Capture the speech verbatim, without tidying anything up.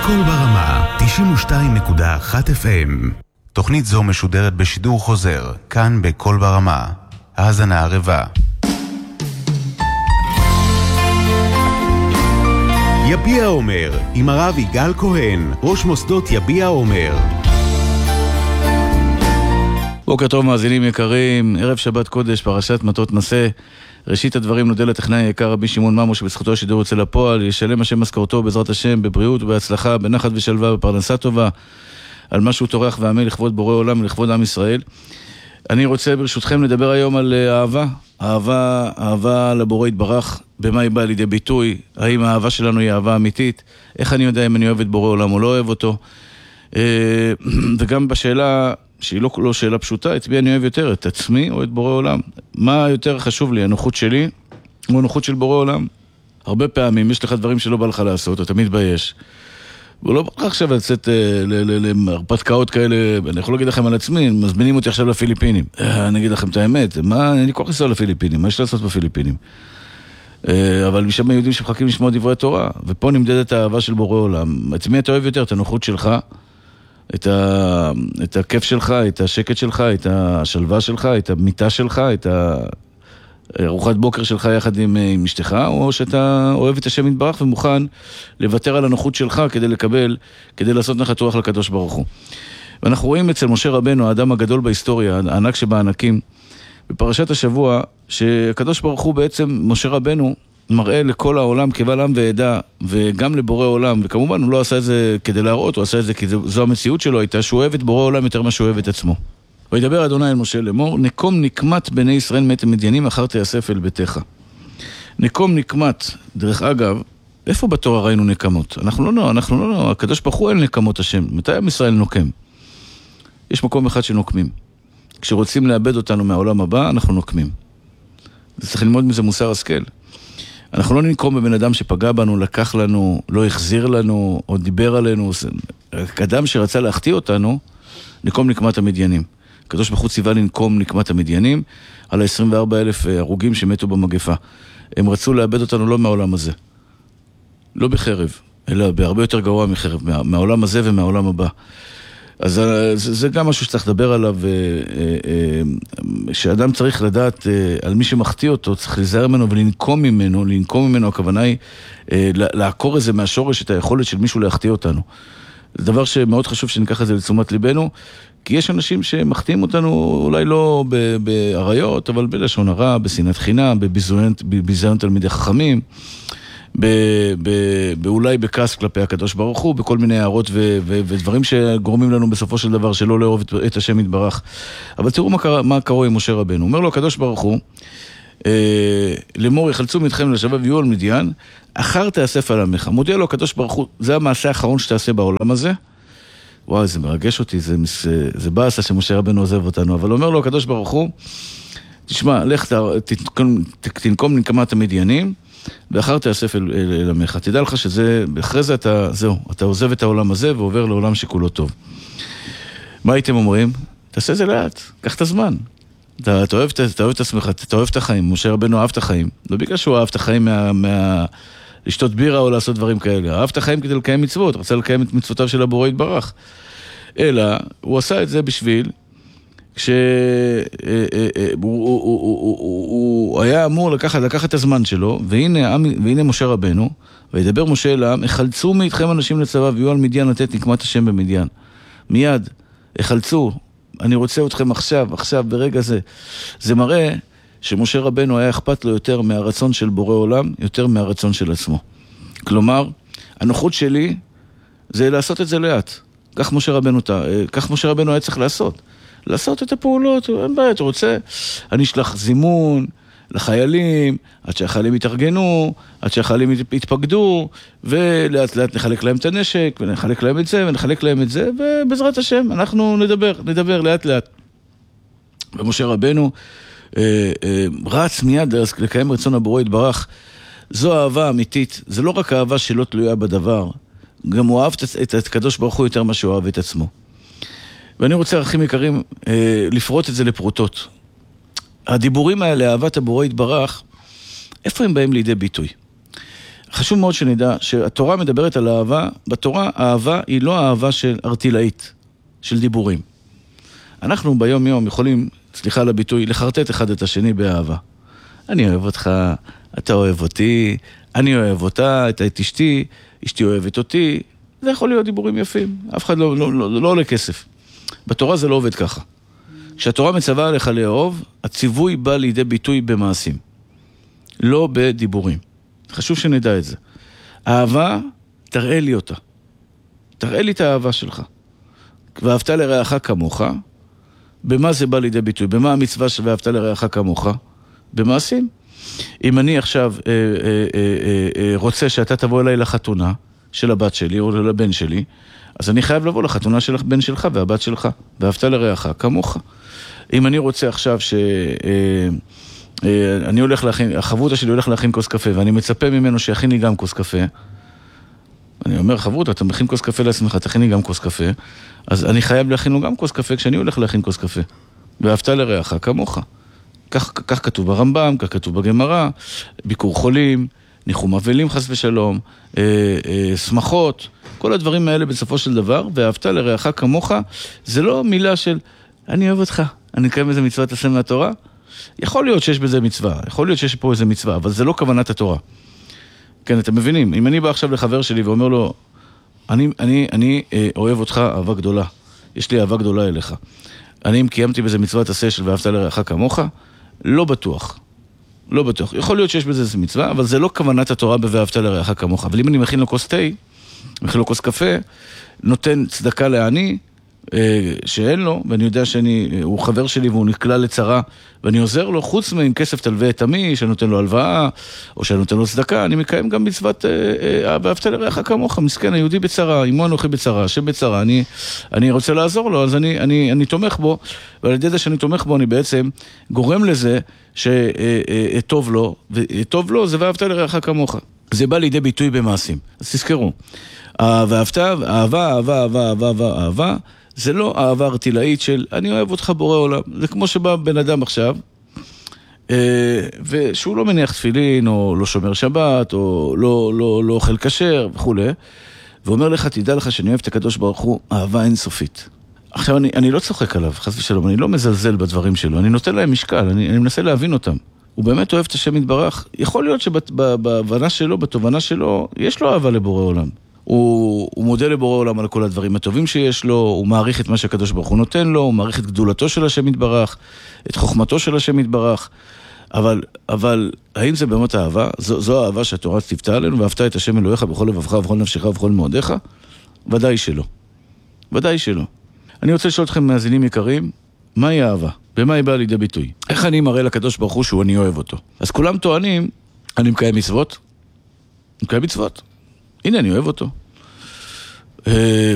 קול ברמה, תשעים ושתיים נקודה אחת אף אם. תוכנית זו משודרת בשידור חוזר, כאן בקול ברמה. האזנה ערבה. יביע אומר, עם הרב יגאל כהן, ראש מוסדות יביע אומר. בוקר טוב מאזינים יקרים, ערב שבת קודש, פרשת מטות מסע. ראשית הדברים נודה לטכנאי היקר רבי שמעון ממו שבזכותו השידור יוצא לפועל, ישלם השם משכורתו בעזרת השם, בבריאות ובהצלחה, בנחת ושלווה, בפרנסה טובה, על מה שהוא טורח ועמל לכבוד בורא עולם ולכבוד עם ישראל. אני רוצה ברשותכם לדבר היום על אהבה, אהבה, אהבה לבורא יתברך, במה היא באה לידי ביטוי, האם האהבה שלנו היא אהבה אמיתית, איך אני יודע אם אני אוהב את בורא עולם או לא אוהב אותו, וגם בשאלה שהיא לא, לא שאלה פשוטה, את מי אני אוהב יותר, את עצמי או את בורא עולם? מה יותר חשוב לי, הנוחות שלי או הנוחות של בורא עולם? הרבה פעמים יש לך דברים שלא בא לך לעשות, אתה תמיד בייש. ולא בא לך עכשיו לצאת להרפתקאות כאלה, אני יכול להגיד לכם על עצמי, מזמינים אותי עכשיו לפיליפינים. אני אגיד לכם את האמת, מה, אני כל כך לנסוע לפיליפינים, מה יש לעשות בפיליפינים? אבל משם היהודים שמחכים לשמוע דברי תורה, ופה נמדדת האהבה של בורא עולם. את מי אתה אוהב יותר, את הנוחות שלך, את, ה... את הכיף שלך, את השקט שלך, את השלווה שלך, את המיטה שלך, את ארוחת בוקר שלך יחד עם, עם אשתך, או שאתה אוהב את השם יתברך ומוכן לוותר על הנוחות שלך כדי לקבל, כדי לעשות נחת רוח לקדוש ברוך הוא. ואנחנו רואים אצל משה רבנו, האדם הגדול בהיסטוריה, הענק שבענקים, בפרשת השבוע, שהקדוש ברוך הוא בעצם, משה רבנו, מראה לכל העולם קבל עם ועדה, וגם לבורא עולם, וכמובן הוא לא עשה את זה כדי להראות, הוא עשה את זה כי זו המציאות שלו הייתה, שהוא אוהב את בורא עולם יותר מה שהוא אוהב את עצמו. וידבר אדוני אל משה לאמור, נקום נקמת בני ישראל מת המדיינים, אחר תאסף אל ביתך. נקום נקמת, דרך אגב, איפה בתורה ראינו נקמות? אנחנו לא, אנחנו לא, הקדוש ברוך הוא אין נקמות השם. מתי עם ישראל נוקם? יש מקום אחד שנוקמים. כשרוצים לאבד אותנו מהעולם הבא, אנחנו נוקמים. צריך ללמוד מזה מוסר השכל. אנחנו לא נקום בבן אדם שפגע בנו, לקח לנו, לא החזיר לנו, או דיבר עלינו. אדם שרצה להחטיא אותנו, נקום נקמת המדיינים. הקדוש ברוך הוא ציווה לנקום נקמת המדיינים, על ה-עשרים וארבעה אלף הרוגים שמתו במגפה. הם רצו לאבד אותנו לא מהעולם הזה. לא בחרב, אלא בהרבה יותר גרוע מחרב, מה, מהעולם הזה ומהעולם הבא. אז זה, זה גם משהו שצריך לדבר עליו, שאדם צריך לדעת על מי שמחטיא אותו, צריך להיזהר ממנו ולנקום ממנו, לנקום ממנו, הכוונה היא לעקור את זה מהשורש, את היכולת של מישהו להחטיא אותנו. זה דבר שמאוד חשוב שניקח את זה לתשומת ליבנו, כי יש אנשים שמחטיאים אותנו אולי לא בעריות, אבל בלשון הרע, בשנאת חינם, בביזיון תלמידי חכמים, באולי בכעס כלפי הקדוש ברוך הוא, בכל מיני הערות ודברים שגורמים לנו בסופו של דבר שלא לאהוב את השם יתברך. אבל תראו מה קרה עם משה רבנו. אומר לו הקדוש ברוך הוא, לאמור יחלצו מאתכם לשבע ויהיו על מדיין, אחר תאסף על עמך. מודיע לו הקדוש ברוך הוא, זה המעשה האחרון שתעשה בעולם הזה. וואי, זה מרגש אותי, זה, זה, זה באסה שמשה רבנו עוזב אותנו, אבל אומר לו הקדוש ברוך הוא, תשמע, לך תנקום, תנקום נקמת המדיינים, ואחר תאסף אל, אל, אל עמך. תדע לך שזה, אחרי זה אתה, זהו, אתה עוזב את העולם הזה ועובר לעולם שכולו טוב. מה הייתם אומרים? תעשה זה לאט, קח את הזמן. אתה, אתה, אוהב, אתה אוהב את עצמך, אתה אוהב את החיים, משה רבנו אהב את החיים. לא בגלל שהוא אהב את החיים מה... מה לשתות בירה או לעשות דברים כאלה. אהב את החיים כדי לקיים מצוות, רצה לקיים את מצוותיו של הבורא יתברך. אלא, הוא עשה את זה בשביל, כשהוא היה אמור לקחת, לקחת את הזמן שלו, והנה, והנה משה רבנו, וידבר משה אל העם, החלצו מאיתכם אנשים לצבא, ויהיו על מדיין לתת נקמת השם במדיין. מיד, החלצו, אני רוצה אתכם עכשיו, עכשיו, ברגע זה. זה מראה שמשה רבנו היה אכפת לו יותר מהרצון של בורא עולם, יותר מהרצון של עצמו. כלומר, הנוחות שלי זה לעשות את זה לאט. כך משה רבנו, כך משה רבנו היה צריך לעשות. לעשות את הפעולות, אין בעיה, אתה רוצה, אני אשלח זימון לחיילים, עד שהחיילים יתארגנו, עד שהחיילים יתפקדו, ולאט לאט נחלק להם את הנשק, ונחלק להם את זה, ונחלק להם את זה, ובעזרת השם, אנחנו נדבר, נדבר לאט לאט. ומשה רבנו, רץ מיד לקיים רצון הבורא יתברך. זו אהבה אמיתית, זה לא רק אהבה שלא תלויה בדבר, גם הוא אהב את הקדוש ברוך הוא יותר מה שהוא אהב את עצמו. ואני רוצה, אחים יקרים, לפרוט את זה לפרוטות. הדיבורים האלה, אהבת הבורא יתברך, איפה הם באים לידי ביטוי? חשוב מאוד שנדע שהתורה מדברת על אהבה, בתורה האהבה היא לא אהבה של ארטילאית, של דיבורים. אנחנו ביום יום יכולים, סליחה על הביטוי, לחרטט אחד את השני באהבה. אני אוהב אותך, אתה אוהב אותי, אני אוהב אותה, את אשתי, אשתי אוהבת אותי. זה יכול להיות דיבורים יפים, אף אחד לא, לא, לא, לא עולה כסף. בתורה זה לא עובד ככה. כשהתורה מצווה עליך לאהוב, הציווי בא לידי ביטוי במעשים, לא בדיבורים. חשוב שנדע את זה. אהבה, תראה לי אותה. תראה לי את האהבה שלך. ואהבת לרעך כמוך, במה זה בא לידי ביטוי? במה המצווה של ואהבת לרעך כמוך? במעשים. אם אני עכשיו אה, אה, אה, אה, רוצה שאתה תבוא אליי לחתונה של הבת שלי או לבן שלי, אז אני חייב לבוא לחתונה של הבן שלך והבת שלך, ואהבת לרעך כמוך. אם אני רוצה עכשיו ש... אה, אני הולך להכין, החברותה שלי הולך להכין כוס קפה, ואני מצפה ממנו שיכין לי גם כוס קפה. אני אומר, חברותה, אתה מכין כוס קפה לעצמך, תכין לי גם כוס קפה. אז אני חייב להכין לו גם כוס קפה כשאני הולך להכין כוס קפה. ואהבת לרעך כמוך. כך, כך כתוב ברמב"ם, כך כתוב בגמרא, ביקור חולים, ניחום אבלים חס ושלום, אה, אה, שמחות, כל הדברים האלה בסופו של דבר, ואהבת לרעך כמוך, זה לא מילה של, אני אוהב אותך, אני מקיים איזה מצוות עשה מהתורה. יכול להיות שיש בזה מצווה, יכול להיות שיש פה איזה מצווה, אבל זה לא כוונת התורה. כן, אתם מבינים? אם אני בא עכשיו לחבר שלי ואומר לו, אני, אני, אני אה, אוהב אותך אהבה גדולה, יש לי אהבה גדולה אליך. אני אם קיימתי בזה מצוות עשה של ואהבת לרעך כמוך, לא בטוח. לא בטוח. יכול להיות שיש בזה איזה מצווה, אבל זה לא כוונת התורה ב"ואהבת לרעך כמוך". אבל אם אני מכין לו כוס תה, מכין לו כוס קפה, נותן צדקה לעני, שאין לו, ואני יודע שהוא חבר שלי והוא נקלע לצרה, ואני עוזר לו, חוץ מעם כסף תלווה את עמי, שאני נותן לו הלוואה, או שאני נותן לו צדקה, אני מקיים גם מצוות ואהבת לרעך כמוך, מסכן, היהודי בצרה, עמו אנוכי בצרה, השם בצרה, אני, אני רוצה לעזור לו, אז אני, אני, אני תומך בו, ועל ידי זה שאני תומך בו, אני בעצם גורם לזה שטוב לו, וטוב לו זה ואהבת לרעך כמוך. זה בא לידי ביטוי במעשים. אז תזכרו, ואהבת, אהבה, אהבה, אהבה, אהבה, אהבה, זה לא אהבה ארטילאית של אני אוהב אותך בורא עולם. זה כמו שבא בן אדם עכשיו, ושהוא לא מניח תפילין, או לא שומר שבת, או לא, לא, לא אוכל כשר, וכו'. ואומר לך, תדע לך שאני אוהב את הקדוש ברוך הוא, אהבה אינסופית. עכשיו, אני, אני לא צוחק עליו, חס ושלום, אני לא מזלזל בדברים שלו, אני נותן להם משקל, אני, אני מנסה להבין אותם. הוא באמת אוהב את השם יתברך. יכול להיות שבהבנה שלו, בתובנה שלו, יש לו אהבה לבורא עולם. הוא, הוא מודה לבורא עולם על כל הדברים הטובים שיש לו, הוא מעריך את מה שהקדוש ברוך הוא נותן לו, הוא מעריך את גדולתו של השם יתברך, את חוכמתו של השם יתברך, אבל, אבל האם זה באמת אהבה? זו, זו האהבה שהתורה ציוותה עלינו, ואהבת את השם אלוהיך בכל לבבך ובכל נפשך ובכל מאודיך? ודאי שלא. ודאי שלא. אני רוצה לשאול אתכם מאזינים יקרים, מהי אהבה? במה היא באה לידי ביטוי? איך אני מראה לקדוש ברוך הוא שהוא אני אוהב אותו? אז כולם טוענים, אני מקיים מצוות? מקיים מצוות. הנה, אני אוהב אותו.